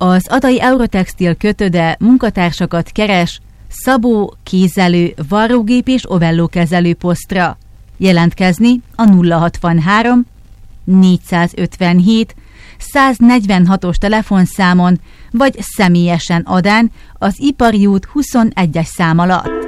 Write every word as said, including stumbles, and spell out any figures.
Az Adai Eurotextil kötöde munkatársakat keres szabó, kézelő, varrógép és ovellókezelő posztra. Jelentkezni a nulla hatvanhárom négyszázötvenhét száznegyvenhatos telefonszámon, vagy személyesen Adán az Ipari út huszonegyes szám alatt.